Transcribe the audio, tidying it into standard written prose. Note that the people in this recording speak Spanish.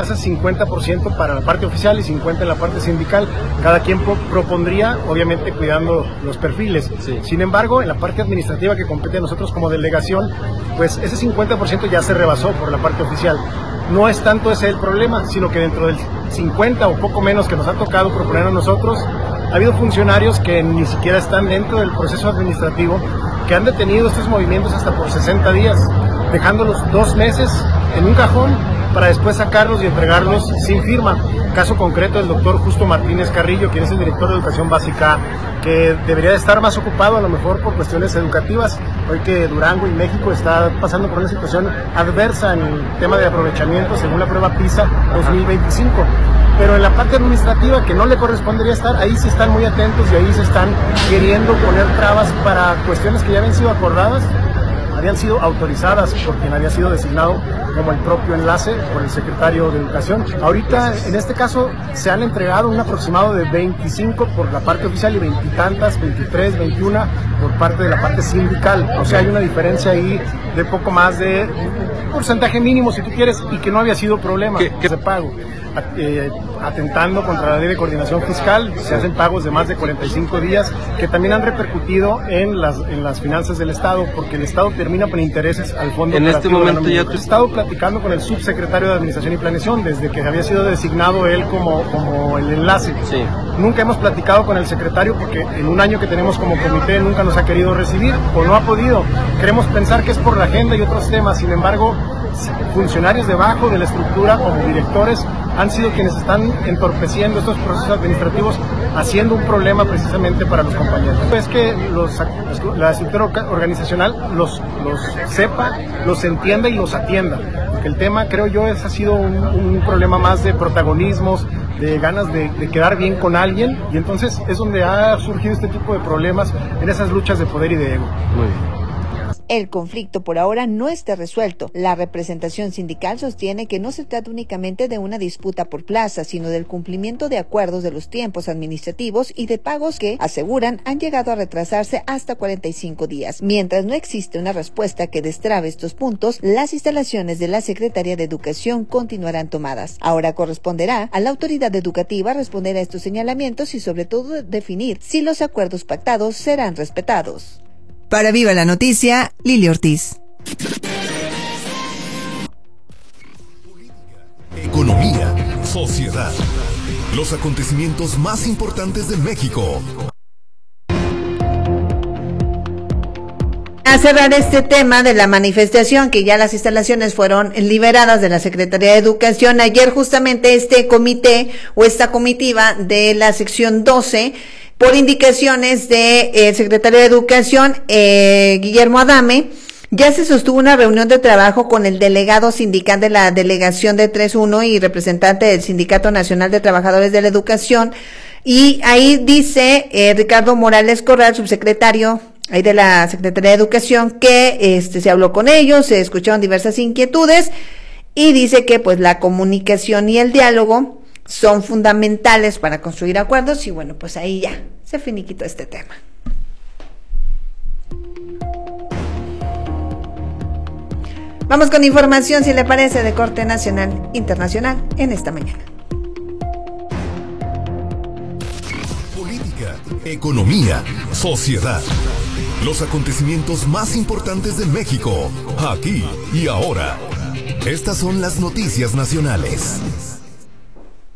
plazas 50% para la parte oficial y 50% en la parte sindical. Cada quien propondría, obviamente cuidando los perfiles. Sí. Sin embargo, en la parte administrativa que compete a nosotros como delegación, pues ese 50% ya se rebasó por la parte oficial. No es tanto ese el problema, sino que dentro del 50 o poco menos que nos ha tocado proponer a nosotros, ha habido funcionarios que ni siquiera están dentro del proceso administrativo, que han detenido estos movimientos hasta por 60 días, dejándolos 2 meses en un cajón para después sacarlos y entregarlos sin firma. Caso concreto del doctor Justo Martínez Carrillo, quien es el director de Educación Básica, que debería de estar más ocupado a lo mejor por cuestiones educativas, hoy que Durango y México está pasando por una situación adversa en el tema de aprovechamiento según la prueba PISA 2025. Pero en la parte administrativa, que no le correspondería estar, ahí sí están muy atentos y ahí se están queriendo poner trabas para cuestiones que ya habían sido acordadas, habían sido autorizadas por quien había sido designado como el propio enlace por el secretario de Educación. Ahorita, en este caso, se han entregado un aproximado de 25 por la parte oficial y 20 y tantas, 23, 21 por parte de la parte sindical. O sea, hay una diferencia ahí de poco más de un porcentaje mínimo, si tú quieres, y que no había sido problema ese pago. Atentando contra la ley de coordinación fiscal, se hacen pagos de más de 45 días que también han repercutido en las finanzas del Estado, porque el Estado termina con intereses al fondo. En este momento ya he estado platicando con el subsecretario de Administración y Planeación desde que había sido designado él como el enlace. Sí. Nunca hemos platicado con el secretario porque en un año que tenemos como comité nunca nos ha querido recibir o no ha podido. Queremos pensar que es por la agenda y otros temas, sin embargo, funcionarios debajo de la estructura como directores han sido quienes están entorpeciendo estos procesos administrativos, haciendo un problema precisamente para los compañeros. Es que la estructura organizacional los sepa, los entienda y los atienda, porque el tema, creo yo, ha sido un problema más de protagonismos, de ganas de quedar bien con alguien, y entonces es donde ha surgido este tipo de problemas en esas luchas de poder y de ego. Muy bien. El conflicto por ahora no está resuelto. La representación sindical sostiene que no se trata únicamente de una disputa por plaza, sino del cumplimiento de acuerdos de los tiempos administrativos y de pagos que, aseguran, han llegado a retrasarse hasta 45 días. Mientras no existe una respuesta que destrabe estos puntos, las instalaciones de la Secretaría de Educación continuarán tomadas. Ahora corresponderá a la autoridad educativa responder a estos señalamientos y sobre todo definir si los acuerdos pactados serán respetados. Para Viva la Noticia, Lili Ortiz. Economía, sociedad, los acontecimientos más importantes de México. A cerrar este tema de la manifestación, que ya las instalaciones fueron liberadas de la Secretaría de Educación, ayer justamente este comité o esta comitiva de la sección 12, por indicaciones del secretario de Educación, Guillermo Adame, ya se sostuvo una reunión de trabajo con el delegado sindical de la delegación de 3.1 y representante del Sindicato Nacional de Trabajadores de la Educación, y ahí dice Ricardo Morales Corral, subsecretario ahí de la Secretaría de Educación, que se habló con ellos, se escucharon diversas inquietudes, y dice que pues la comunicación y el diálogo son fundamentales para construir acuerdos, y bueno, pues ahí ya se finiquitó este tema. Vamos con información, si le parece, de corte nacional, internacional, en esta mañana. Política, economía, sociedad. Los acontecimientos más importantes de México, aquí y ahora. Estas son las noticias nacionales.